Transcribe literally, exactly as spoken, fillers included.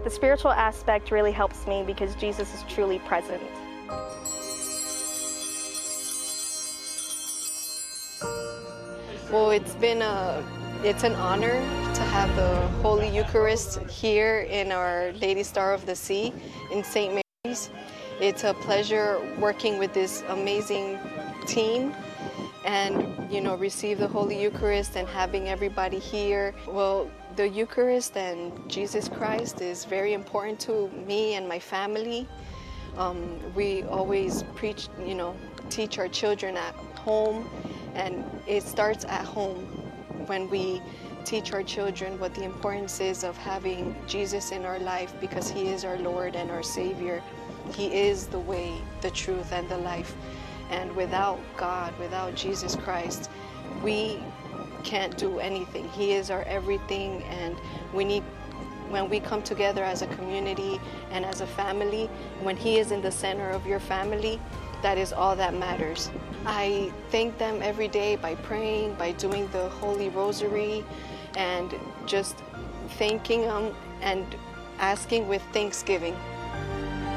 The spiritual aspect really helps me because Jesus is truly present. Well, it's been a, it's an honor to have the Holy Eucharist here in Our Lady Star of the Sea in Saint Mary's. It's a pleasure working with this amazing team and, you know, receive the Holy Eucharist and having everybody here. Well, the Eucharist and Jesus Christ is very important to me and my family. Um, we always preach, you know, teach our children at home, and it starts at home when we teach our children what the importance is of having Jesus in our life, because He is our Lord and our Savior. He is the way, the truth, and the life. And without God, without Jesus Christ, we can't do anything. He is our everything, and we need, when we come together as a community and as a family, when He is in the center of your family, that is all that matters. I thank them every day by praying, by doing the Holy Rosary, and just thanking them and asking with thanksgiving.